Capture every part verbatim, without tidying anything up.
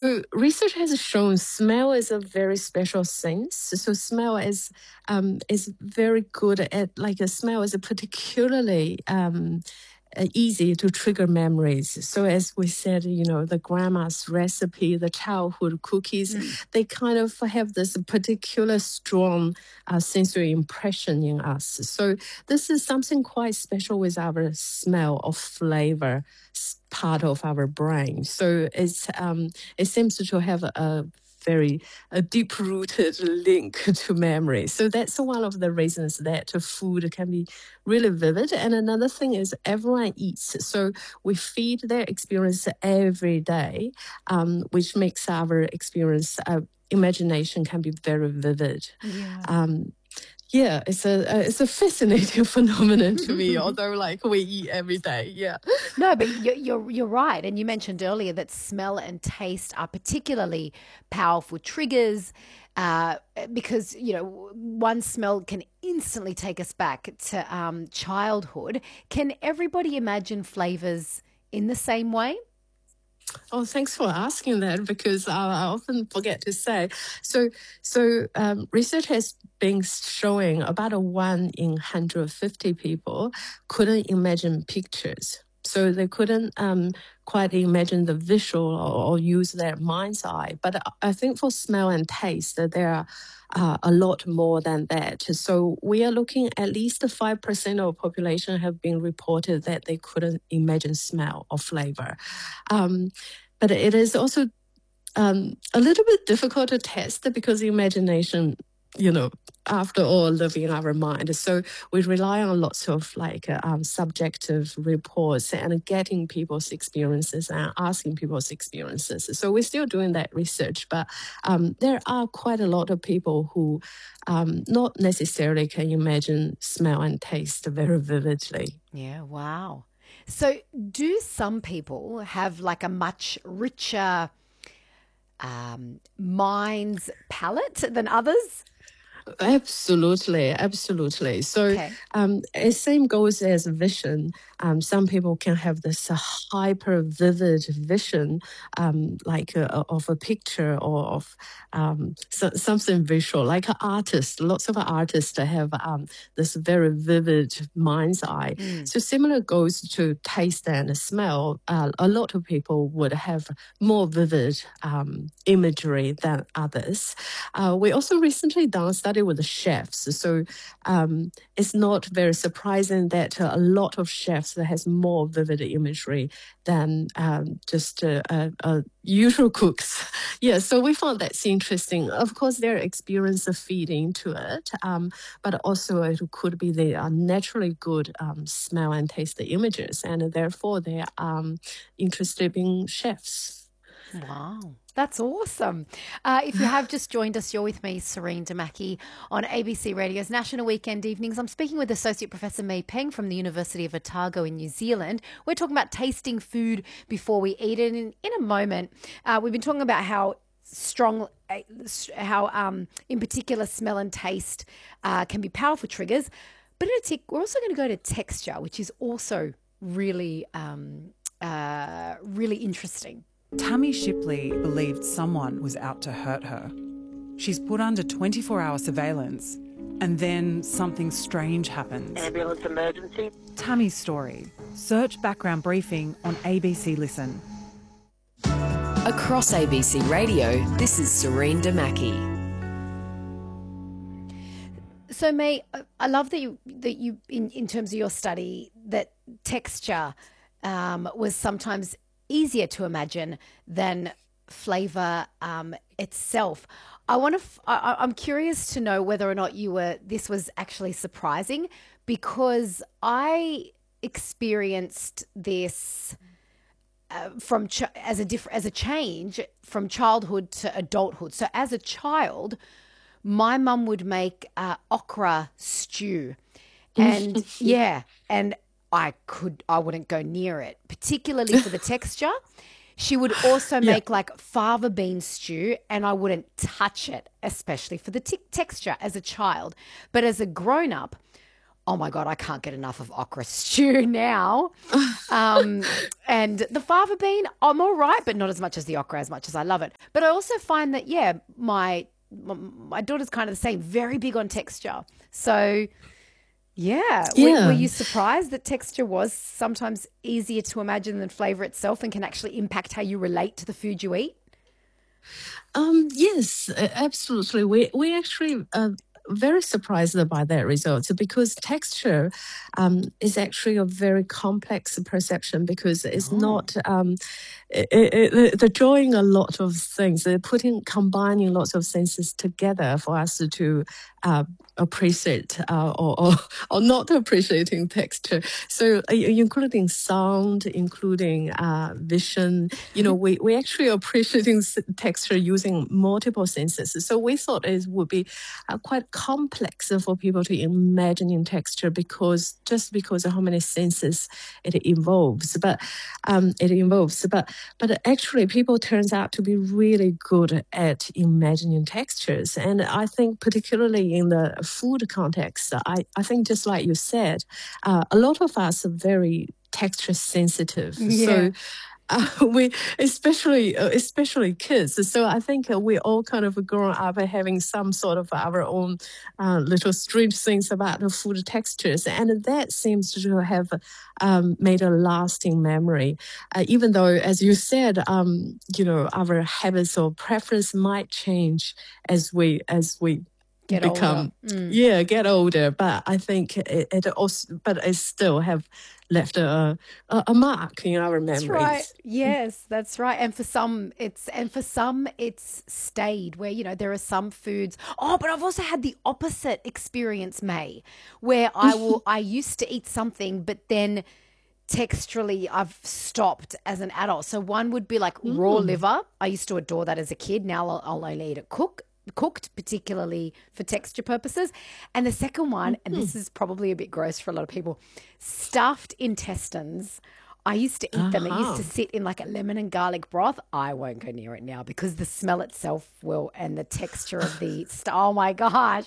So research has shown smell is a very special sense. So smell is um, is very good at, like a smell is a particularly um, uh, easy to trigger memories. So as we said, you know, the grandma's recipe, the childhood cookies, mm. they kind of have this particular strong uh, sensory impression in us. So this is something quite special with our smell of flavor part of our brain. So it's um, it seems to have a, a very a deep-rooted link to memory. So that's one of the reasons that food can be really vivid. And another thing is everyone eats. So we feed their experience every day, um, which makes our experience, uh, imagination can be very vivid. Yeah. Um, Yeah, it's a uh, it's a fascinating phenomenon to me. Although, like, we eat every day, yeah. No, but you're, you're you're right, and you mentioned earlier that smell and taste are particularly powerful triggers, uh, because you know one smell can instantly take us back to um, childhood. Can everybody imagine flavors in the same way? Oh, thanks for asking that, because I, I often forget to say. So, so um, research has been showing about a one in one hundred fifty people couldn't imagine pictures. So they couldn't um, quite imagine the visual or, or use their mind's eye. But I think for smell and taste, that there are uh, a lot more than that. So we are looking at least five percent of the population have been reported that they couldn't imagine smell or flavor. Um, but it is also um, a little bit difficult to test because the imagination, you know, after all, live in our mind. So we rely on lots of like uh, um, subjective reports and getting people's experiences and asking people's experiences. So we're still doing that research, but um, there are quite a lot of people who um, not necessarily can imagine smell and taste very vividly. Yeah, wow. So do some people have like a much richer um, mind's palette than others? Absolutely, absolutely. So Okay. um, the same goes as vision. Um, some people can have this uh, hyper vivid vision, um, like uh, of a picture or of um, so, something visual, like an artist. Lots of artists have um, this very vivid mind's eye. Mm. So similar goes to taste and smell. Uh, a lot of people would have more vivid um, imagery than others. Uh, we also recently done a study with the chefs. So um, it's not very surprising that uh, a lot of chefs that has more vivid imagery than um, just uh, uh, uh, usual cooks. Yeah, so we found that's interesting. Of course, their experience of feeding to it, um, but also it could be they are naturally good um, smell and taste the images, and therefore they are um, interested in chefs. Wow, that's awesome. Uh, if you have just joined us, you're with me, Serene Damaki, on A B C Radio's National Weekend Evenings. I'm speaking with Associate Professor Mei Peng from the University of Otago in New Zealand. We're talking about tasting food before we eat it. And in a moment, uh, we've been talking about how strong, how um, in particular smell and taste uh, can be powerful triggers. But in a tick, we're also going to go to texture, which is also really, um, uh, really interesting. Tammy Shipley believed someone was out to hurt her. She's put under twenty-four hour surveillance, and then something strange happens. Ambulance emergency. Tammy's story. Search background briefing on A B C Listen. Across A B C Radio, this is Serene Damaki. So, May, I love that you, that you in, in terms of your study, that texture um, was sometimes easier to imagine than flavour um, itself. I want to. F- I, I'm curious to know whether or not you were. This was actually surprising, because I experienced this uh, from ch- as a diff- as a change from childhood to adulthood. So as a child, my mum would make uh, okra stew, and yeah, and. I could, I wouldn't go near it, particularly for the texture. She would also make yeah. like fava bean stew, and I wouldn't touch it, especially for the t- texture as a child. But as a grown up, oh my God, I can't get enough of okra stew now. um, and the fava bean, I'm all right, but not as much as the okra, as much as I love it. But I also find that, yeah, my my daughter's kind of the same, very big on texture. So, yeah. Yeah. Were, were you surprised that texture was sometimes easier to imagine than flavor itself and can actually impact how you relate to the food you eat? Um, yes, a- absolutely. We we actually uh, very surprised by that result because texture um, is actually a very complex perception because it's not um, it, it, it, they're drawing a lot of things. They're putting combining lots of senses together for us to uh, appreciate uh, or, or or not appreciating texture. So uh, including sound, including uh, vision. You know, we we actually appreciating s- texture using multiple senses. So we thought it would be uh, quite complex for people to imagine in texture because just because of how many senses it involves. But um, it involves. But but actually, people turns out to be really good at imagining textures, and I think particularly in the food context, I I think just like you said, uh, a lot of us are very texture sensitive. Yeah. So uh, we, especially uh, especially kids. So I think uh, we all kind of grown up having some sort of our own uh, little strange things about the food textures, and that seems to have um, made a lasting memory. Uh, even though, as you said, um, you know, our habits or preference might change as we as we Get become older. Mm. yeah get older, but I think it, it also but it still have left a, a a mark in our That's right. memories. Yes, that's right. And for some, it's and for some, it's stayed. Where you know there are some foods. Oh, but I've also had the opposite experience, May, where I will. I used to eat something, but then texturally I've stopped as an adult. So one would be like raw Mm. liver. I used to adore that as a kid. Now I'll, I'll only eat it cook, cooked, particularly for texture purposes. And the second one, and this is probably a bit gross for a lot of people, stuffed intestines. I used to eat them. It used to Uh-huh. sit in like a lemon and garlic broth. I won't go near it now because the smell itself will, and the texture of the, st- oh my gosh.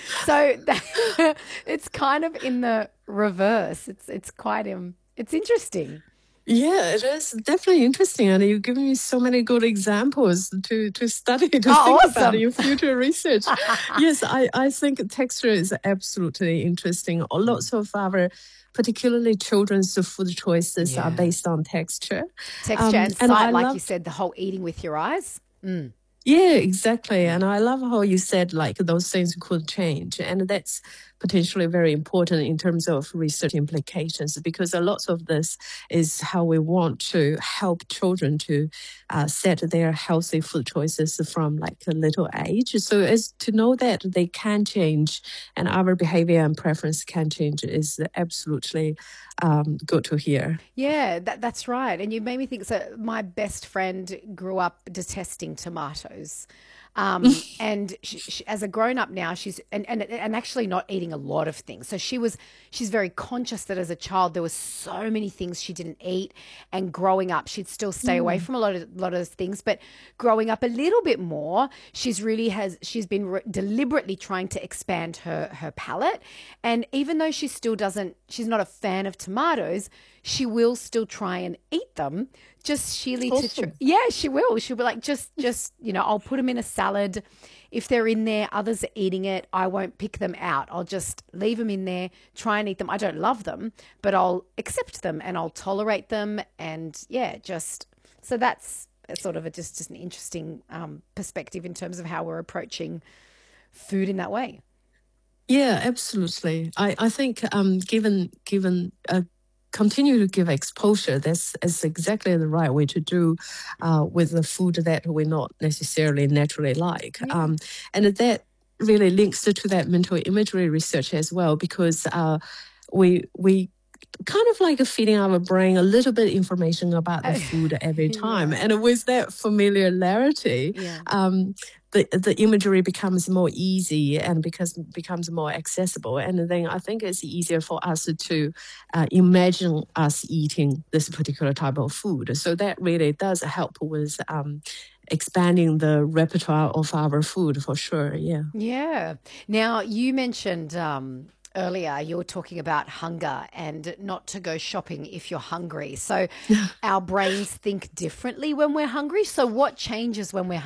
So that, it's kind of in the reverse. It's, it's quite, um, it's interesting. Yeah, it is definitely interesting, and you've given me so many good examples to to study to Oh, think about awesome. in future research. Yes, I I think texture is absolutely interesting. Lots of our, particularly children's food choices are Yeah. based on texture, Texture um, and and I sight, like you love. said, the whole eating with your eyes. Mm. Yeah, exactly. And I love how you said like those things could change. And that's potentially very important in terms of research implications because a lot of this is how we want to help children to uh, set their healthy food choices from like a little age. So as to know that they can change and our behavior and preference can change is absolutely um, good to hear. Yeah, that, that's right. And you made me think. So, my best friend grew up detesting tomatoes. Um, and she, she, as a grown up now, she's and, and and actually not eating a lot of things. So she was she's very conscious that as a child there were so many things she didn't eat, and growing up she'd still stay away from a lot of lot of things. But growing up a little bit more, she's really has she's been re- deliberately trying to expand her her palate. And even though she still doesn't, she's not a fan of tomatoes, she will still try and eat them. Just sheerly to tr- Awesome. yeah, she will. She'll be like, just, just you know, I'll put them in a salad. If they're in there, others are eating it. I won't pick them out. I'll just leave them in there, try and eat them. I don't love them, but I'll accept them and I'll tolerate them. And yeah, just so that's a sort of a just just an interesting um, perspective in terms of how we're approaching food in that way. Yeah, absolutely. I, I think um, given given uh, continue to give exposure, that's is exactly the right way to do uh, with the food that we not necessarily naturally like. Yeah. Um, and that really links to that mental imagery research as well, because uh, we we kind of like feeding our brain a little bit information about the food every time. Yeah. And with that familiarity, Yeah. um, the the imagery becomes more easy and because becomes more accessible. And then I think it's easier for us to uh, imagine us eating this particular type of food. So that really does help with um, expanding the repertoire of our food for sure. Yeah. Yeah. Now, you mentioned um, earlier you were talking about hunger and not to go shopping if you're hungry. So our brains think differently when we're hungry. So what changes when we're